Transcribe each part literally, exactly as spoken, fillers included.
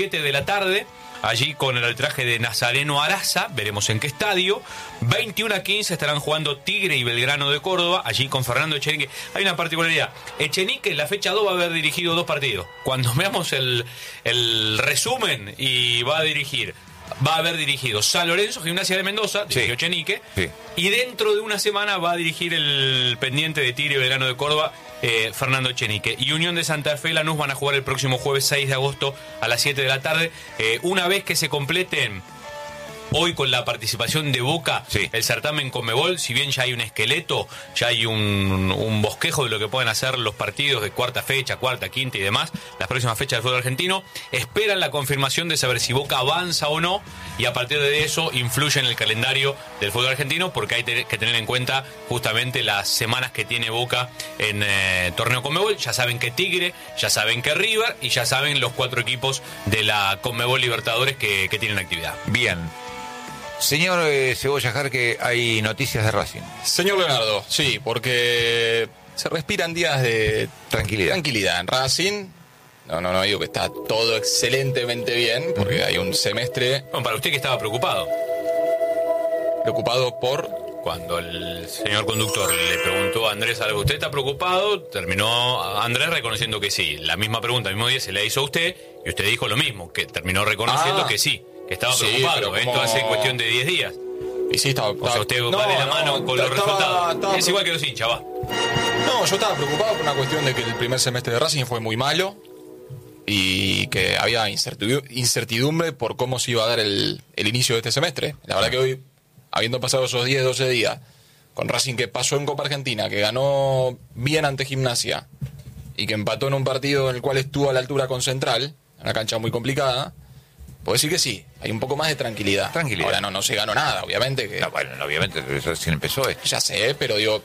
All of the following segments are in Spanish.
siete de la tarde, allí con el arbitraje de Nazareno Araza, veremos en qué estadio. veintiuno a quince estarán jugando Tigre y Belgrano de Córdoba, allí con Fernando Echenique. Hay una particularidad, Echenique en la fecha dos va a haber dirigido dos partidos. Cuando veamos el, el resumen, y va a dirigir, va a haber dirigido San Lorenzo, Gimnasia de Mendoza, dirigió sí. Echenique, sí. y dentro de una semana va a dirigir el pendiente de Tigre y Belgrano de Córdoba, Eh, Fernando Echenique. Y Unión de Santa Fe y Lanús van a jugar el próximo jueves seis de agosto a las siete de la tarde. Eh, una vez que se completen hoy con la participación de Boca, sí. el certamen Conmebol, si bien ya hay un esqueleto, ya hay un, un bosquejo de lo que pueden hacer los partidos de cuarta fecha, cuarta, quinta y demás, las próximas fechas del fútbol argentino, esperan la confirmación de saber si Boca avanza o no, y a partir de eso influye en el calendario del fútbol argentino, porque hay que tener en cuenta justamente las semanas que tiene Boca en eh, torneo Conmebol. Ya saben que Tigre, ya saben que River, y ya saben los cuatro equipos de la Conmebol Libertadores que, que tienen actividad. Bien. Señor eh, Cebolla Jarque, hay noticias de Racing. Señor Leonardo, sí, porque se respiran días de tranquilidad. Tranquilidad en Racing. No, no, no digo que está todo excelentemente bien, porque uh-huh. hay un semestre... Bueno, para usted que estaba preocupado. ¿Preocupado por...? Cuando el señor conductor le preguntó a Andrés algo, ¿usted está preocupado? Terminó Andrés reconociendo que sí. La misma pregunta el mismo día se la hizo a usted, y usted dijo lo mismo, que terminó reconociendo ah. que sí. Estaba sí, preocupado, como... esto hace cuestión de diez días. Y sí, estaba... O sea, usted no, va de la mano no, con los estaba, resultados. Estaba, es igual que los hinchas, va. No, yo estaba preocupado por una cuestión de que el primer semestre de Racing fue muy malo y que había incertidumbre por cómo se iba a dar el, el inicio de este semestre. La verdad que hoy, habiendo pasado esos diez, doce días, con Racing que pasó en Copa Argentina, que ganó bien ante Gimnasia y que empató en un partido en el cual estuvo a la altura con Central, una cancha muy complicada, puedo decir que sí, hay un poco más de tranquilidad. Tranquilidad. Ahora no, no se ganó nada, obviamente. Que... No, bueno, obviamente, recién empezó esto. Ya sé, pero digo,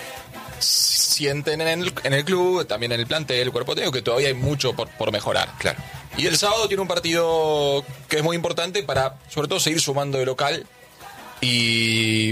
sienten en el, en el club, también en el plantel, el cuerpo técnico, que todavía hay mucho por, por mejorar. Claro. Y el sábado tiene un partido que es muy importante para, sobre todo, seguir sumando de local y,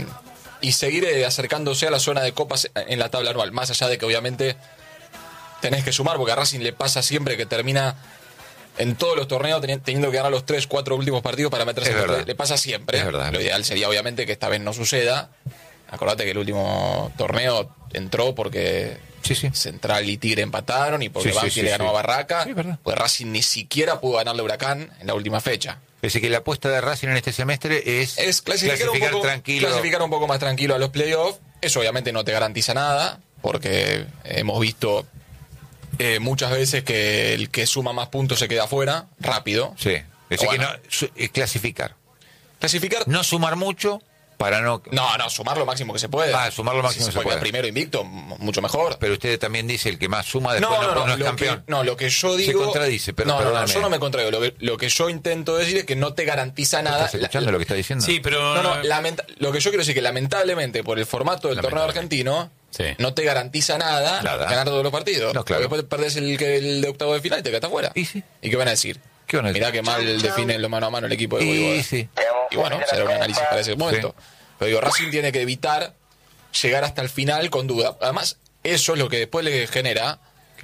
y seguir eh, acercándose a la zona de copas en la tabla anual. Más allá de que, obviamente, tenés que sumar, porque a Racing le pasa siempre que termina... En todos los torneos teniendo que ganar los tres, cuatro últimos partidos para meterse en el... Le pasa siempre. Es verdad. Lo ideal sería, obviamente, que esta vez no suceda. Acordate que el último torneo entró porque sí, sí. Central y Tigre empataron y porque sí, Banfield sí, sí, le ganó sí. a Barraca. Sí, verdad. Pues Racing ni siquiera pudo ganarle a Huracán en la última fecha. Es decir, que la apuesta de Racing en este semestre es, es clasificar, clasificar, un poco, tranquilo. clasificar un poco más tranquilo a los playoffs. Eso obviamente no te garantiza nada, porque hemos visto... Eh, muchas veces que el que suma más puntos se queda afuera, rápido. Sí, es decir, bueno. que no, su, eh, clasificar. Clasificar. No sumar mucho para no... No, no, sumar lo máximo que se puede. Ah, sumar lo máximo si que se, se puede. Primero invicto, mucho mejor. Pero usted también dice el que más suma después no, no, no, no, no es lo campeón. Que, no, lo que yo digo... Se contradice, pero no, no, perdóname. no, yo no me contradigo. Lo que, lo que yo intento decir es que no te garantiza nada. ¿Estás escuchando la, lo que está diciendo? Sí, pero... No, no, lamenta, lo que yo quiero decir es que lamentablemente por el formato del torneo argentino... Sí. No te garantiza nada, nada ganar todos los partidos. No, claro. Porque después perdés el, el de octavo de final y te quedas afuera. ¿Y sí? ¿Y qué van a decir? ¿Qué van a decir? Mirá que mal definen lo mano a mano el equipo de y, Voivoda. Sí. Y bueno, será un análisis para ese momento. Sí. Pero digo, Racing tiene que evitar llegar hasta el final con duda. Además, eso es lo que después le genera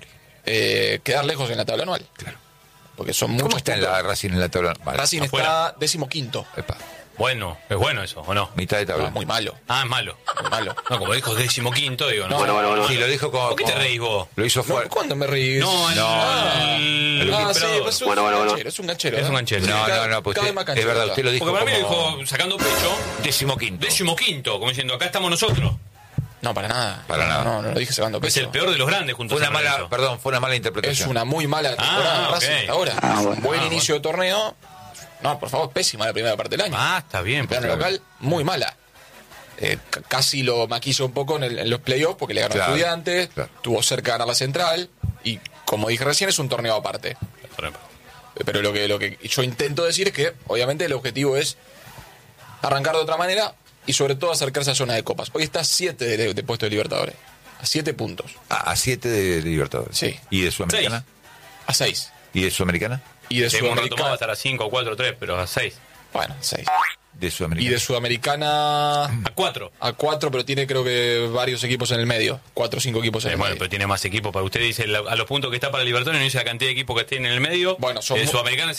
eh, quedar lejos en la tabla anual. Claro. Porque son muchos ¿Cómo está en la Racing en la tabla? Vale. Racing Afuera. está decimoquinto. Epa. Bueno, es bueno eso, ¿o no? Mitad de tabla. No, muy malo. Ah, es malo. Muy malo. No, como dijo decimoquinto, digo, no. Bueno, bueno, bueno. Sí, lo dijo como... ¿Por qué te como, reís vos? Lo hizo fuerte. No, ¿cuándo me reís? No, no, no. Ah, El, ah sí, el es un bueno, bueno, ganchero, bueno. es un ganchero. Es un ¿eh? ganchero. No, Cada- no, no, pues cada usted, vez más es canchero verdad, está. usted lo dijo Porque para mí como... lo dijo sacando pecho. Decimoquinto. Decimoquinto, como diciendo, acá estamos nosotros. No, para nada. Para no, nada. No, no lo dije sacando peso. Es el peor de los grandes junto Fue a una San mala, Lorenzo. perdón, fue una mala Es interpretación. una muy mala temporada Ah, Racing ok. hasta ahora. Ah, bueno. Un buen Ah, inicio de torneo. No, por favor, pésima la primera parte del año. Ah, está bien. El plano pues, local, muy mala. Eh, c- casi lo maquilló un poco en, el- en los playoffs porque le ganó Claro, a Estudiantes, claro. tuvo cerca de ganar la Central y, como dije recién, es un torneo aparte. claro. Pero lo que, lo que yo intento decir es que, obviamente, el objetivo es arrancar de otra manera y, sobre todo, acercarse a zona de copas. Hoy está a siete de, de puesto de Libertadores. A siete puntos. A, a siete de, de Libertadores. Sí. ¿Y de Sudamericana? A seis. ¿Y de Sudamericana? Y de Sí, un rato más va a Sudamericana. estar a cinco, cuatro, tres, pero a seis. Bueno, seis. de Sudamericana. Y de Sudamericana A cuatro. a cuatro, pero tiene creo que varios equipos en el medio. Cuatro o cinco equipos en Eh, el bueno, medio. pero tiene más equipos. Para usted dice la- a los puntos que está para Libertadores, no dice la cantidad de equipos que tiene en el medio. Bueno, son Eh, mu- Sudamericana